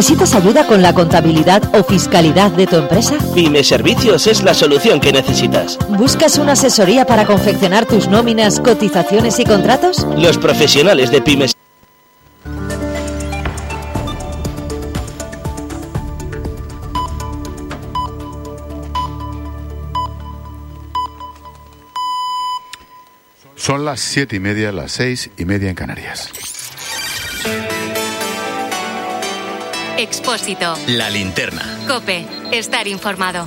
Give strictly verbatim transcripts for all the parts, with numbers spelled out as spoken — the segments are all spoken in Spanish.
¿Necesitas ayuda con la contabilidad o fiscalidad de tu empresa? Pyme Servicios es la solución que necesitas. ¿Buscas una asesoría para confeccionar tus nóminas, cotizaciones y contratos? Los profesionales de Pyme. Son las siete y media, las seis y media en Canarias. Expósito. La linterna. COPE. Estar informado.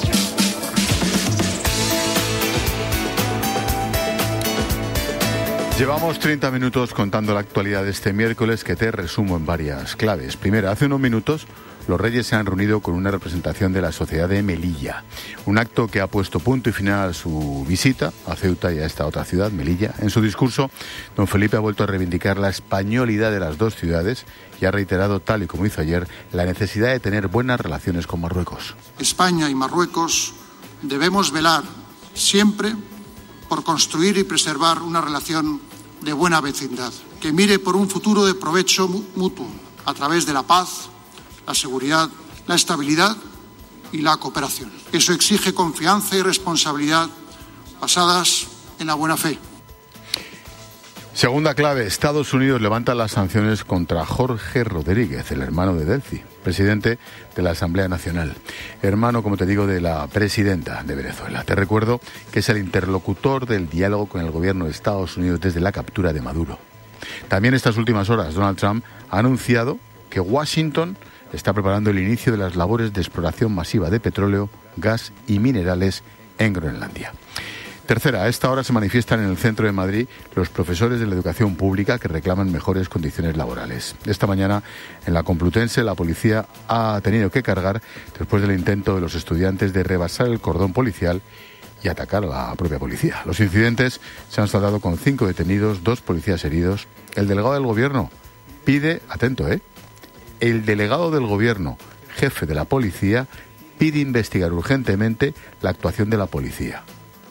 Llevamos treinta minutos contando la actualidad de este miércoles, que te resumo en varias claves. Primera, hace unos minutos los Reyes se han reunido con una representación de la sociedad de Melilla, un acto que ha puesto punto y final a su visita a Ceuta y a esta otra ciudad, Melilla. En su discurso, don Felipe ha vuelto a reivindicar la españolidad de las dos ciudades y ha reiterado, tal y como hizo ayer, la necesidad de tener buenas relaciones con Marruecos. España y Marruecos debemos velar siempre por construir y preservar una relación de buena vecindad, que mire por un futuro de provecho mutuo a través de la paz, la seguridad, la estabilidad y la cooperación. Eso exige confianza y responsabilidad basadas en la buena fe. Segunda clave, Estados Unidos levanta las sanciones contra Jorge Rodríguez, el hermano de Delcy, presidente de la Asamblea Nacional. Hermano, como te digo, de la presidenta de Venezuela. Te recuerdo que es el interlocutor del diálogo con el gobierno de Estados Unidos desde la captura de Maduro. También estas últimas horas, Donald Trump ha anunciado que Washington está preparando el inicio de las labores de exploración masiva de petróleo, gas y minerales en Groenlandia. Tercera, a esta hora se manifiestan en el centro de Madrid los profesores de la educación pública que reclaman mejores condiciones laborales. Esta mañana, en la Complutense, la policía ha tenido que cargar después del intento de los estudiantes de rebasar el cordón policial y atacar a la propia policía. Los incidentes se han saldado con cinco detenidos, dos policías heridos. El delegado del gobierno pide, atento, ¿eh? El delegado del gobierno, jefe de la policía, pide investigar urgentemente la actuación de la policía.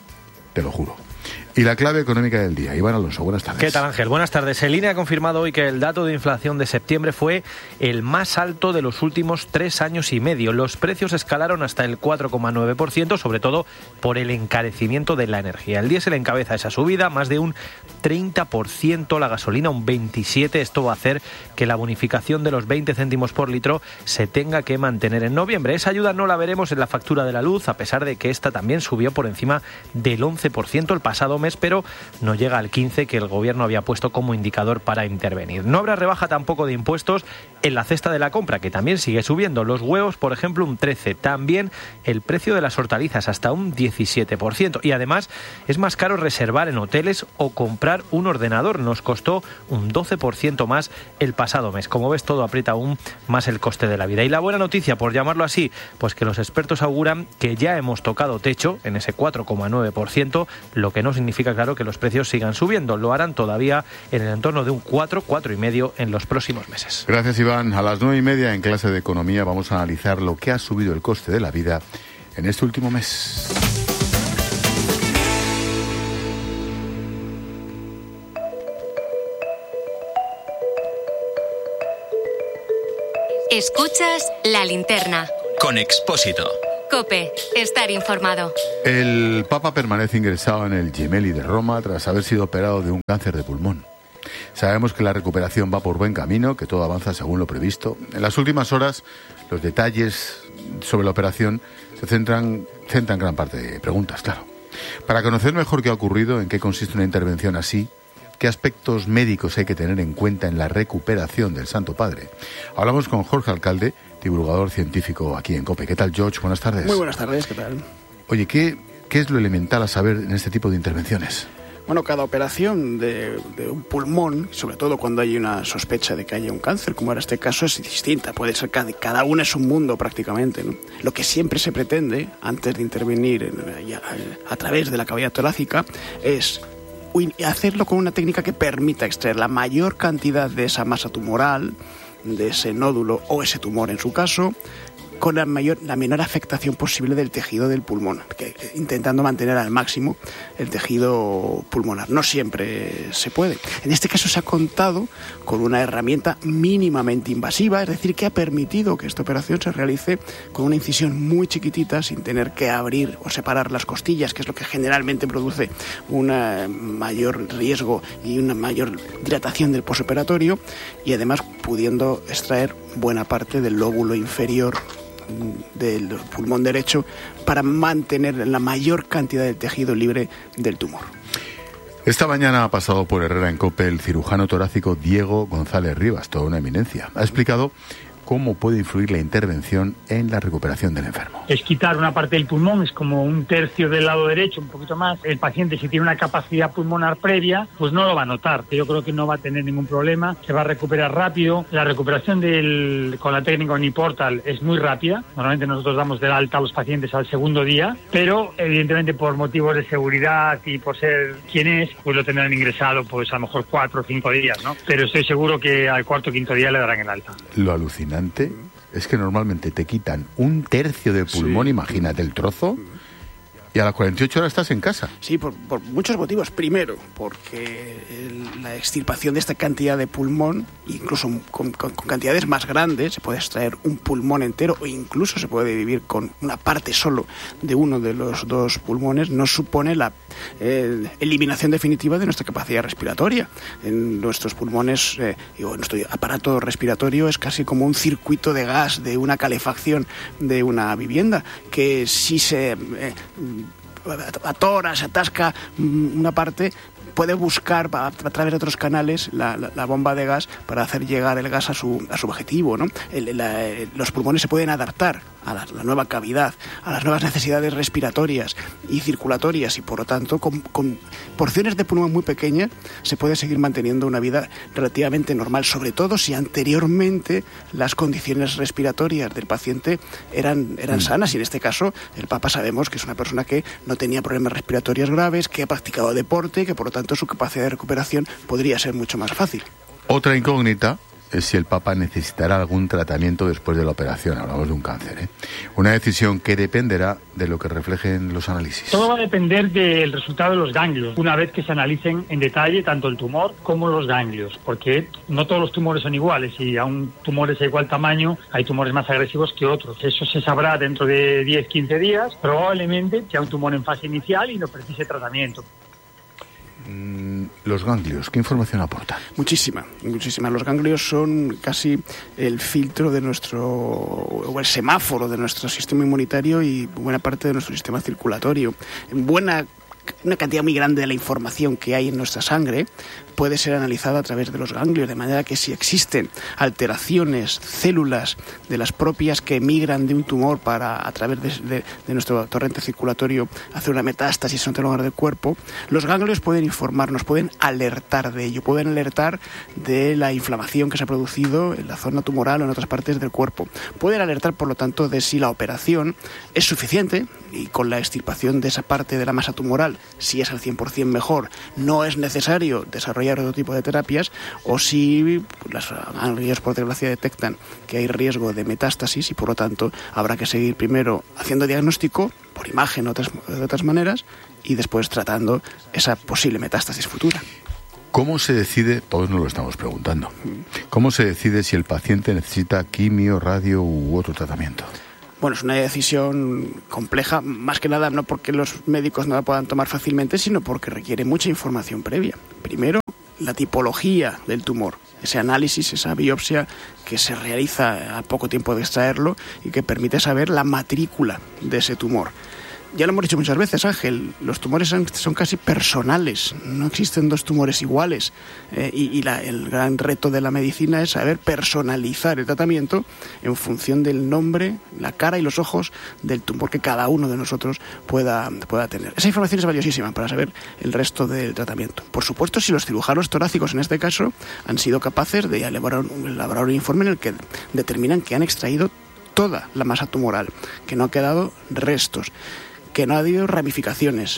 Te lo juro. Y la clave económica del día. Iván Alonso, buenas tardes. ¿Qué tal, Ángel? Buenas tardes. El I N E ha confirmado hoy que el dato de inflación de septiembre fue el más alto de los últimos tres años y medio. Los precios escalaron hasta el cuatro coma nueve por ciento, sobre todo por el encarecimiento de la energía. El diésel encabeza esa subida, más de un treinta por ciento, la gasolina un veintisiete por ciento. Esto va a hacer que la bonificación de los veinte céntimos por litro se tenga que mantener en noviembre. Esa ayuda no la veremos en la factura de la luz, a pesar de que esta también subió por encima del once por ciento el pasado mes, pero no llega al quince por ciento que el gobierno había puesto como indicador para intervenir. No habrá rebaja tampoco de impuestos en la cesta de la compra, que también sigue subiendo. Los huevos, por ejemplo, un trece por ciento. También el precio de las hortalizas hasta un diecisiete por ciento. Y además es más caro reservar en hoteles o comprar un ordenador. Nos costó un doce por ciento más el pasado mes. Como ves, todo aprieta aún más el coste de la vida. Y la buena noticia, por llamarlo así, pues que los expertos auguran que ya hemos tocado techo en ese cuatro coma nueve por ciento, lo que no significa, claro, que los precios sigan subiendo. Lo harán todavía en el entorno de un cuatro, cuatro y medio en los próximos meses. Gracias, Iván. A las nueve y media en clase de economía vamos a analizar lo que ha subido el coste de la vida en este último mes. Escuchas La Linterna. Con Expósito. COPE. Estar informado. El Papa permanece ingresado en el Gemelli de Roma tras haber sido operado de un cáncer de pulmón. Sabemos que la recuperación va por buen camino, que todo avanza según lo previsto. En las últimas horas, los detalles sobre la operación se centran, centran gran parte de preguntas, claro. Para conocer mejor qué ha ocurrido, en qué consiste una intervención así, qué aspectos médicos hay que tener en cuenta en la recuperación del Santo Padre, hablamos con Jorge Alcalde, divulgador científico aquí en COPE. ¿Qué tal, George? Buenas tardes. Muy buenas tardes, ¿qué tal? Oye, ¿qué, qué es lo elemental a saber en este tipo de intervenciones? Bueno, cada operación de, de un pulmón, sobre todo cuando hay una sospecha de que haya un cáncer, como era este caso, es distinta. Puede ser que cada una es un mundo prácticamente, ¿no? Lo que siempre se pretende, antes de intervenir en, a, a través de la cavidad torácica, es hacerlo con una técnica que permita extraer la mayor cantidad de esa masa tumoral, de ese nódulo o ese tumor en su caso, con la, mayor, la menor afectación posible del tejido del pulmón, que, intentando mantener al máximo el tejido pulmonar. No siempre se puede. En este caso se ha contado con una herramienta mínimamente invasiva, es decir, que ha permitido que esta operación se realice con una incisión muy chiquitita, sin tener que abrir o separar las costillas, que es lo que generalmente produce un mayor riesgo y una mayor dilatación del posoperatorio, y además pudiendo extraer buena parte del lóbulo inferior del pulmón derecho para mantener la mayor cantidad de tejido libre del tumor. Esta mañana ha pasado por Herrera en COPE el cirujano torácico Diego González Rivas, toda una eminencia. Ha explicado cómo puede influir la intervención en la recuperación del enfermo. Es quitar una parte del pulmón, es como un tercio del lado derecho, un poquito más. El paciente, si tiene una capacidad pulmonar previa, pues no lo va a notar. Yo creo que no va a tener ningún problema, se va a recuperar rápido. La recuperación del, con la técnica Uniportal es muy rápida. Normalmente nosotros damos de alta a los pacientes al segundo día, pero evidentemente por motivos de seguridad y por ser quien es, pues lo tendrán ingresado pues a lo mejor cuatro o cinco días, ¿no? Pero estoy seguro que al cuarto o quinto día le darán el alta. Lo alucinante es que normalmente te quitan un tercio de pulmón, sí. Imagínate el trozo, y a las cuarenta y ocho horas estás en casa. Sí, por, por muchos motivos. Primero, porque el, la extirpación de esta cantidad de pulmón, incluso con, con, con cantidades más grandes, se puede extraer un pulmón entero o incluso se puede vivir con una parte solo de uno de los dos pulmones, no supone la eh, eliminación definitiva de nuestra capacidad respiratoria. En nuestros pulmones, eh, digo, nuestro aparato respiratorio es casi como un circuito de gas de una calefacción de una vivienda, que si se eh, atora, se atasca una parte, puede buscar a, a través de otros canales la, la, la bomba de gas para hacer llegar el gas a su, a su objetivo, ¿no? El, la, los pulmones se pueden adaptar a la, la nueva cavidad, a las nuevas necesidades respiratorias y circulatorias, y por lo tanto con, con porciones de pulmón muy pequeñas se puede seguir manteniendo una vida relativamente normal, sobre todo si anteriormente las condiciones respiratorias del paciente eran, eran sanas, y en este caso el Papa sabemos que es una persona que no tenía problemas respiratorios graves, que ha practicado deporte, que por lo tanto su capacidad de recuperación podría ser mucho más fácil. Otra incógnita es si el Papa necesitará algún tratamiento después de la operación. Hablamos de un cáncer, ¿eh? Una decisión que dependerá de lo que reflejen los análisis. Todo va a depender del resultado de los ganglios, una vez que se analicen en detalle tanto el tumor como los ganglios, porque no todos los tumores son iguales, y aun tumores de igual tamaño, hay tumores más agresivos que otros. Eso se sabrá dentro de diez a quince días, probablemente sea un tumor en fase inicial y no precise tratamiento. Los ganglios, ¿qué información aportan? Muchísima, muchísima. Los ganglios son casi el filtro de nuestro, o el semáforo de nuestro sistema inmunitario y buena parte de nuestro sistema circulatorio. Buena Una cantidad muy grande de la información que hay en nuestra sangre puede ser analizada a través de los ganglios, de manera que si existen alteraciones, células de las propias que emigran de un tumor para, a través de, de, de nuestro torrente circulatorio, hacer una metástasis en otro lugar del cuerpo, los ganglios pueden informarnos, pueden alertar de ello, pueden alertar de la inflamación que se ha producido en la zona tumoral o en otras partes del cuerpo. Pueden alertar, por lo tanto, de si la operación es suficiente, y con la extirpación de esa parte de la masa tumoral, si es al cien por ciento mejor, no es necesario desarrollar otro tipo de terapias, o si las ganglios por desgracia detectan que hay riesgo de metástasis y por lo tanto habrá que seguir primero haciendo diagnóstico por imagen o otras, de otras maneras, y después tratando esa posible metástasis futura. ¿Cómo se decide? Todos nos lo estamos preguntando. ¿Cómo se decide si el paciente necesita quimio, radio u otro tratamiento? Bueno, es una decisión compleja, más que nada no porque los médicos no la puedan tomar fácilmente, sino porque requiere mucha información previa. Primero, la tipología del tumor, ese análisis, esa biopsia que se realiza a poco tiempo de extraerlo y que permite saber la matrícula de ese tumor. Ya lo hemos dicho muchas veces, Ángel, los tumores son, son casi personales, no existen dos tumores iguales, eh, y, y la, el gran reto de la medicina es saber personalizar el tratamiento en función del nombre, la cara y los ojos del tumor que cada uno de nosotros pueda, pueda tener. Esa información es valiosísima para saber el resto del tratamiento. Por supuesto, si los cirujanos torácicos en este caso han sido capaces de elaborar un, elaborar un informe en el que determinan que han extraído toda la masa tumoral, que no ha quedado restos, que no ha habido ramificaciones,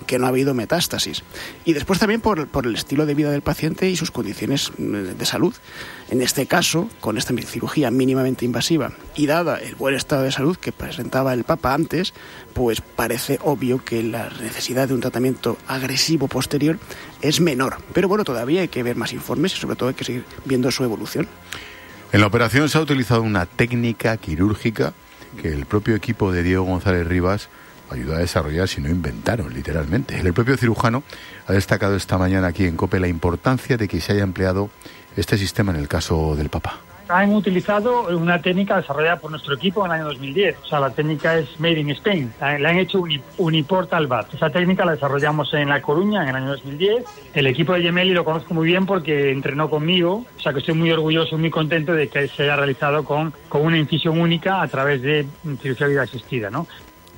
que no ha habido metástasis. Y después también por, por el estilo de vida del paciente y sus condiciones de salud. En este caso, con esta cirugía mínimamente invasiva y dada el buen estado de salud que presentaba el Papa antes, pues parece obvio que la necesidad de un tratamiento agresivo posterior es menor. Pero bueno, todavía hay que ver más informes y sobre todo hay que seguir viendo su evolución. En la operación se ha utilizado una técnica quirúrgica que el propio equipo de Diego González Rivas ayudó a desarrollar, si no inventaron, literalmente. El propio cirujano ha destacado esta mañana aquí en COPE la importancia de que se haya empleado este sistema en el caso del Papa. Han utilizado una técnica desarrollada por nuestro equipo en el año dos mil diez. O sea, la técnica es Made in Spain. La, la han hecho uni, Uniportal V A T. Esa técnica la desarrollamos en La Coruña en el año dos mil diez. El equipo de Gemelli lo conozco muy bien porque entrenó conmigo. O sea, que estoy muy orgulloso y muy contento de que se haya realizado con, con una incisión única a través de cirugía vida asistida, ¿no?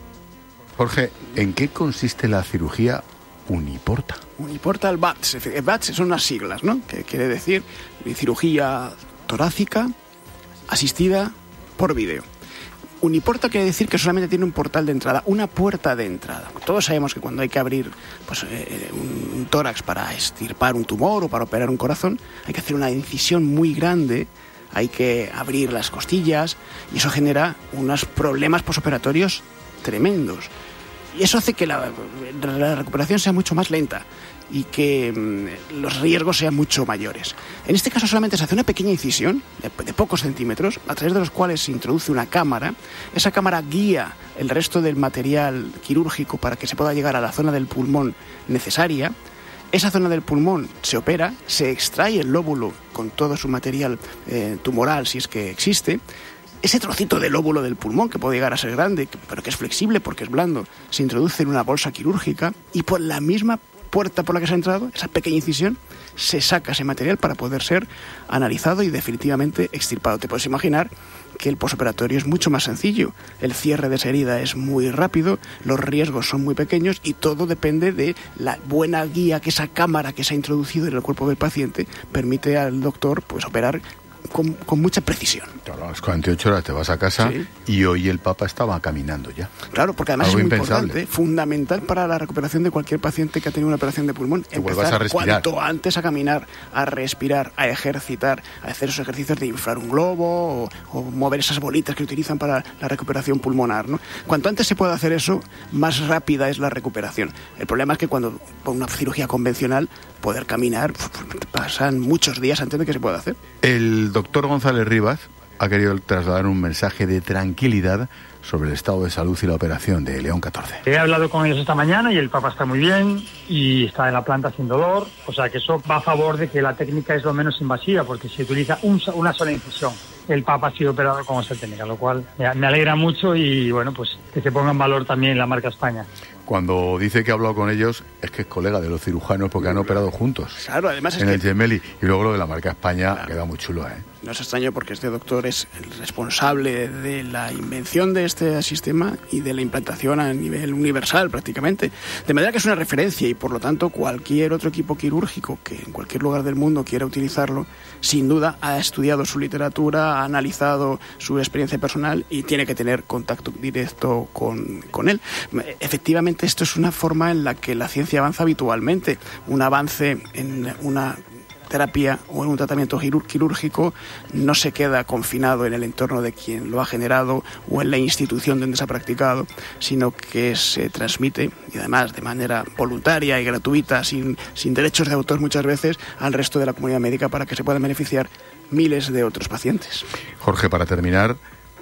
Jorge, ¿en qué consiste la cirugía Uniporta? Uniportal V A T. V A T son unas siglas, ¿no? Que quiere decir cirugía torácica asistida por vídeo. Uniporta quiere decir que solamente tiene un portal de entrada, una puerta de entrada. Todos sabemos que cuando hay que abrir pues, eh, un tórax para extirpar un tumor o para operar un corazón, hay que hacer una incisión muy grande, hay que abrir las costillas y eso genera unos problemas posoperatorios tremendos. Y eso hace que la, la recuperación sea mucho más lenta y que mmm, los riesgos sean mucho mayores. En este caso solamente se hace una pequeña incisión de, de pocos centímetros, a través de los cuales se introduce una cámara. Esa cámara guía el resto del material quirúrgico para que se pueda llegar a la zona del pulmón necesaria. Esa zona del pulmón se opera, se extrae el lóbulo con todo su material eh, tumoral, si es que existe. Ese trocito de lóbulo del pulmón, que puede llegar a ser grande, pero que es flexible porque es blando, se introduce en una bolsa quirúrgica y por la misma puerta por la que se ha entrado, esa pequeña incisión, se saca ese material para poder ser analizado y definitivamente extirpado. Te puedes imaginar que el posoperatorio es mucho más sencillo, el cierre de esa herida es muy rápido, los riesgos son muy pequeños y todo depende de la buena guía que esa cámara que se ha introducido en el cuerpo del paciente permite al doctor pues operar Con, con mucha precisión. Claro, a las cuarenta y ocho horas te vas a casa, sí. Y hoy el Papa estaba caminando ya. Claro, porque además Algo es muy impensable. importante, fundamental para la recuperación de cualquier paciente que ha tenido una operación de pulmón. Que vuelvas a respirar. Cuanto antes a caminar, a respirar, a ejercitar, a hacer esos ejercicios de inflar un globo o, o mover esas bolitas que utilizan para la recuperación pulmonar, ¿no? Cuanto antes se pueda hacer eso, más rápida es la recuperación. El problema es que cuando por una cirugía convencional poder caminar pasan muchos días antes de que se pueda hacer. El doctor González Rivas ha querido trasladar un mensaje de tranquilidad sobre el estado de salud y la operación de León catorce. He hablado con ellos esta mañana y el Papa está muy bien y está en la planta sin dolor, o sea que eso va a favor de que la técnica es lo menos invasiva porque se utiliza un, una sola incisión. El Papa ha sido operado con esa técnica, lo cual me alegra mucho y bueno, pues que se ponga en valor también la marca España. Cuando dice que ha hablado con ellos, es que es colega de los cirujanos porque han operado juntos. Claro, además es en que... el Gemelli. Y luego lo de la marca España, claro, queda muy chulo, ¿eh? No es extraño porque este doctor es el responsable de la invención de este sistema y de la implantación a nivel universal prácticamente. De manera que es una referencia y por lo tanto cualquier otro equipo quirúrgico que en cualquier lugar del mundo quiera utilizarlo, sin duda ha estudiado su literatura, ha analizado su experiencia personal y tiene que tener contacto directo con, con él. Efectivamente, esto es una forma en la que la ciencia avanza habitualmente. Un avance en una terapia o en un tratamiento quirúrgico no se queda confinado en el entorno de quien lo ha generado o en la institución donde se ha practicado, sino que se transmite, y además de manera voluntaria y gratuita, sin, sin derechos de autor muchas veces, al resto de la comunidad médica para que se puedan beneficiar miles de otros pacientes. Jorge, para terminar,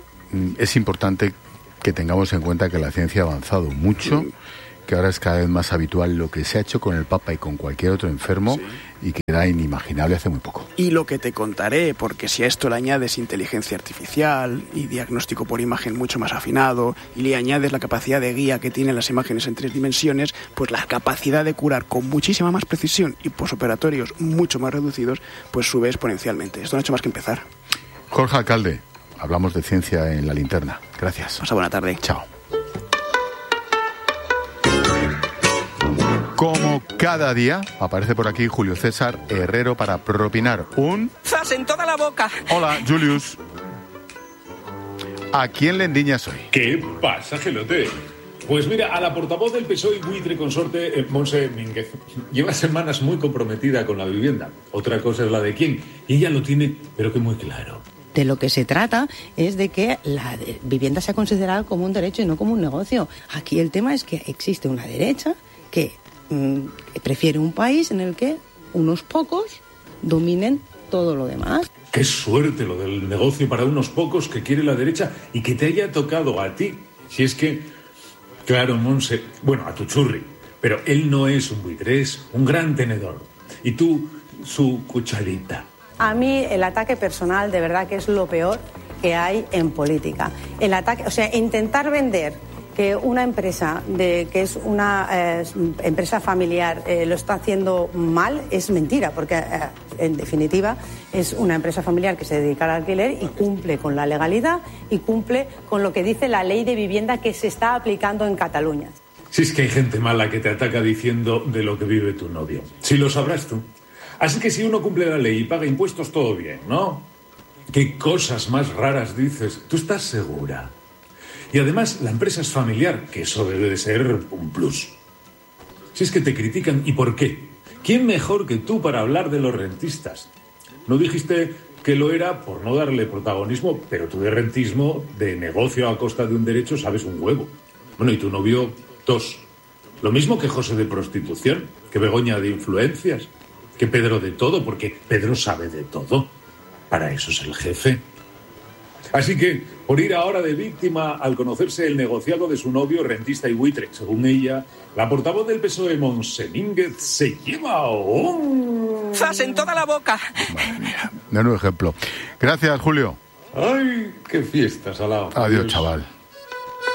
es importante que tengamos en cuenta que la ciencia ha avanzado mucho, sí, que ahora es cada vez más habitual lo que se ha hecho con el Papa y con cualquier otro enfermo, sí, y que era inimaginable hace muy poco. Y lo que te contaré, porque si a esto le añades inteligencia artificial y diagnóstico por imagen mucho más afinado, y le añades la capacidad de guía que tienen las imágenes en tres dimensiones, pues la capacidad de curar con muchísima más precisión y posoperatorios mucho más reducidos, pues sube exponencialmente. Esto no ha hecho más que empezar. Jorge Alcalde, hablamos de ciencia en La Linterna. Gracias. Pasa buena tarde. Chao. Como cada día, aparece por aquí Julio César Herrero para propinar un... ¡Zas en toda la boca! Hola, Julius. ¿A quién le endiñas hoy? ¿Qué pasa, Gelote? Pues mira, a la portavoz del P S O E y buitre consorte, eh, Montse Mínguez, lleva semanas muy comprometida con la vivienda. Otra cosa es la de quién. Y ella lo tiene, pero que muy claro. De lo que se trata es de que la de vivienda sea considerada como un derecho y no como un negocio. Aquí el tema es que existe una derecha que mmm, prefiere un país en el que unos pocos dominen todo lo demás. Qué suerte lo del negocio para unos pocos que quiere la derecha y que te haya tocado a ti. Si es que, claro, Monse, bueno, a tu churri, pero él no es un buitre, es un gran tenedor. Y tú, su cucharita. A mí el ataque personal de verdad que es lo peor que hay en política. El ataque, o sea, intentar vender que una empresa de que es una eh, empresa familiar eh, lo está haciendo mal es mentira, porque eh, en definitiva es una empresa familiar que se dedica al alquiler y cumple con la legalidad y cumple con lo que dice la ley de vivienda que se está aplicando en Cataluña. Si es que hay gente mala que te ataca diciendo de lo que vive tu novio. Si lo sabrás tú. Así que si uno cumple la ley y paga impuestos, todo bien, ¿no? ¿Qué cosas más raras dices? ¿Tú estás segura? Y además la empresa es familiar, que eso debe de ser un plus. Si es que te critican, ¿y por qué? ¿Quién mejor que tú para hablar de los rentistas? ¿No dijiste que lo era por no darle protagonismo? Pero tú de rentismo, de negocio a costa de un derecho, sabes un huevo. Bueno, y tu novio, dos. Lo mismo que José de prostitución, que Begoña de influencias, que Pedro de todo, porque Pedro sabe de todo. Para eso es el jefe. Así que, por ir ahora de víctima al conocerse el negociado de su novio, rentista y buitre, según ella, la portavoz del P S O E, Montse Mínguez, se lleva un... ¡zas en toda la boca! Madre mía, de nuevo ejemplo. Gracias, Julio. ¡Ay, qué fiesta, salado! Adiós, chaval.